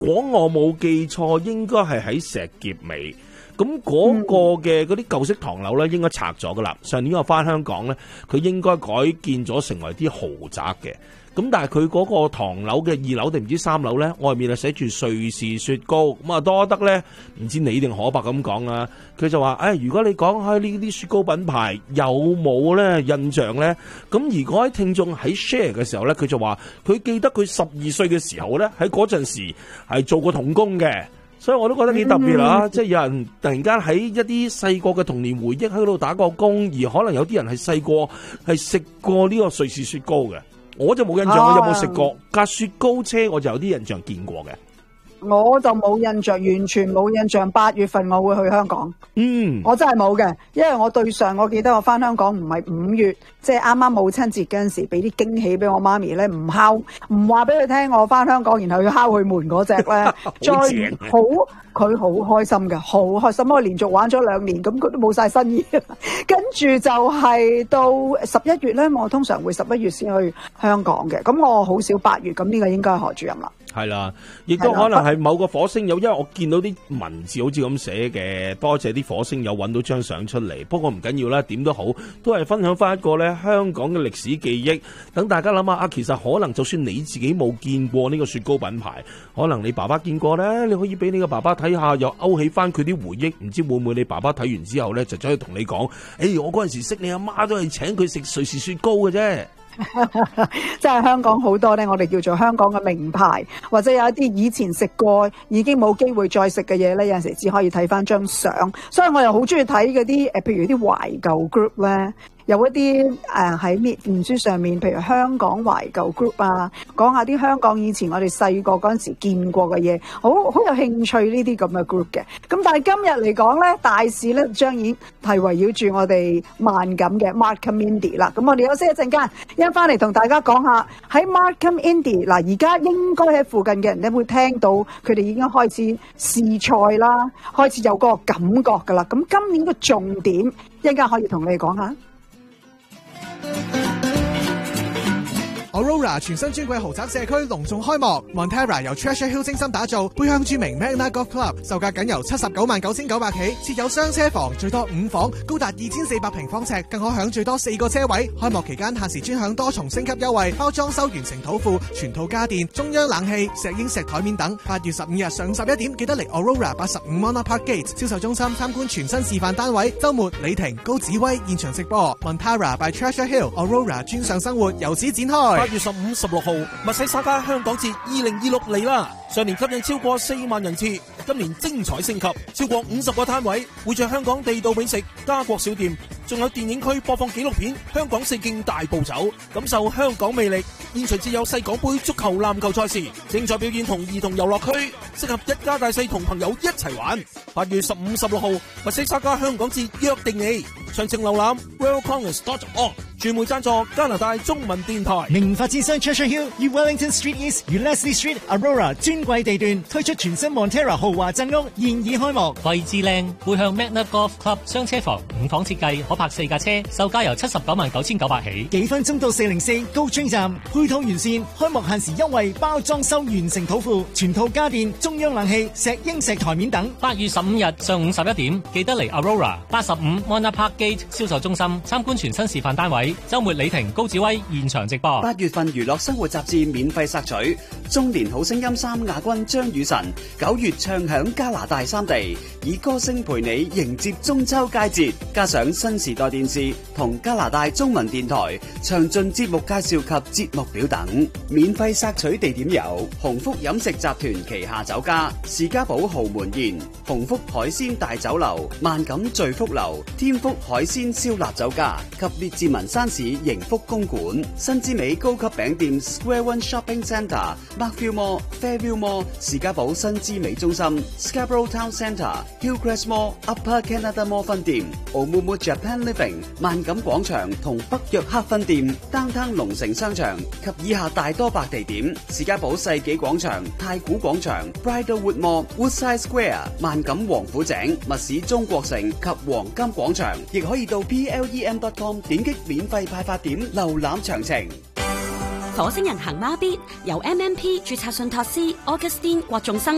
果我冇記錯，應該係喺石硤尾。咁嗰個嘅嗰啲舊式唐樓咧，應該拆咗噶啦。上年我翻香港咧，佢應該改建咗成為啲豪宅嘅。咁但係佢嗰個唐樓嘅2樓定唔知3樓咧，外面係寫住瑞士雪糕。咁啊多得咧，唔知你定可伯咁講啊。佢就話：如果你講開呢啲雪糕品牌有冇咧印象咧？咁如果喺聽眾喺 share 嘅時候咧，佢就話佢記得佢12歲嘅時候咧，喺嗰陣時係做過童工嘅。所以我都覺得幾特別啦，即係有人突然間喺一啲細個嘅童年回憶喺度打過工，而可能有啲人係細個係食過呢個瑞士雪糕嘅，我就冇印象，我有冇食過架雪糕車，我就有啲印象見過嘅。 我就冇印象，完全冇印象。8月份我會去香港，我真係冇嘅，因為我對上我記得我翻香港唔係5月，即係啱啱母親節嗰陣時，俾啲驚喜俾我媽咪咧，唔話俾佢聽我翻香港，然後要敲佢門嗰隻咧，再好佢好開心嘅，好開心。我連續玩咗2年，咁佢都冇晒新意。跟住就係到11月咧，我通常會11月先去香港嘅，咁我好少8月，咁呢個應該係何主任啦。 係啦，亦都可能係某個火星友，因為我見到啲文字好似咁寫嘅，多謝啲火星友揾到張相出嚟。不過唔緊要啦，點都好，都係分享翻一個咧香港嘅歷史記憶，等大家諗下其實可能就算你自己冇見過呢個雪糕品牌，可能你爸爸見過咧，你可以俾你個爸爸睇下，又勾起翻佢啲回憶。唔知會唔會你爸爸睇完之後咧，就走去同你講：我嗰陣時識你阿媽都係請佢食瑞士雪糕嘅啫。 即係香港好多咧，我哋叫做香港嘅名牌，或者有一啲以前食過已經冇機會再食嘅嘢咧，有陣時只可以睇翻張相。所以我又好中意睇嗰啲譬如啲懷舊 group 咧。有一啲喺面書上面，譬如香港懷舊 group 啊，講下啲香港以前我哋細個嗰陣時見過嘅嘢，好有興趣呢啲咁嘅 group 嘅。咁但係今日嚟講咧，大事咧將已經係圍繞住我哋萬錦嘅 Markham Indy 啦。咁我哋休息一陣間，一翻嚟同大家講下喺 Markham Indy 嗱，而家應該喺附近嘅人咧會聽到佢哋已經開始試菜啦，開始有嗰個感覺㗎啦。咁今年嘅重點一陣間可以同你哋講下。 Aurora 全新尊貴豪宅社區隆重開幕 ，Montera 由 Treasure Hill 精心打造，背向著名 Magna Golf Club， 售價僅由799900起，設有雙車房，最多5房，高達2400平方尺，更可享最多4個車位。開幕期間限時專享多重升級優惠，包裝修完成土庫、全套家電、中央冷氣、石英石台面等。8月15日上午11點，記得嚟 Aurora 85 Monarch Park Gate 銷售中心參觀全新示範單位。週末李婷、高子威現場直播 ，Montera by Treasure Hill Aurora 專上生活由此展開。 8月15、16號，密西沙加香港節2026嚟啦！上年吸引超過4萬人次，今年精彩升級，超過50個攤位，會着香港地道美食、家國小店，仲有電影區播放紀錄片《香港4徑大步走》，感受香港魅力。現場設有世港盃足球、籃球賽事，精彩表演同兒童遊樂區，適合一家大細同朋友一齊玩。8月15、16號，密西沙加香港節約定你，詳情瀏覽 worldcongress.org。傳媒贊助加拿大中文電台。 名發展商 Treasure Hill 與 Wellington Street East 與 Leslie Street Aurora 尊貴地段推出全新 Montera 豪華鎮屋，現已開幕。 位置靚，背向 Magna Golf Club 雙車房，5房設計，可泊4架車，售價由799900起。 幾分鐘到404高專站，配套完善，開幕限時優惠，包裝修完成土庫，全套家電、中央冷氣、石英石台面等。 8月15日上午11點，記得嚟 Aurora 85 Monarch Park Gate 銷售中心參觀全新示範單位。周末李婷、高子威現場直播。 8月份娛樂生活雜誌免費索取，中年好聲音3亞軍張雨晨9月唱響加拿大3地，以歌聲陪你迎接中秋佳節，加上新時代電視同加拿大中文電台詳盡節目介紹及節目表等。免費索取地點有鴻福飲食集團旗下酒家、士嘉堡豪門宴、鴻福海鮮大酒樓、萬錦聚福樓、天福海鮮燒臘酒家及列治文山市盈福公館、新之美高級餅店 Square One Shopping Centre、Markville Mall、Fairview Mall、士嘉堡新之美中心、Scarborough Town Centre、Hillcrest Mall、Upper Canada Mall 分店、Oumuamua Japan Living、萬錦廣場同北約克分店、Downtown 龍城商場及以下大多白地點：士嘉堡世紀廣場、太古廣場、Bridlewood Mall、Woodside Square、萬錦王府井、密市中國城及黃金廣場，亦可以到 plem.com 點擊免費派發點瀏覽詳情。 火星人行孖咇由 MMP 註冊信託師 Augustine 郭仲生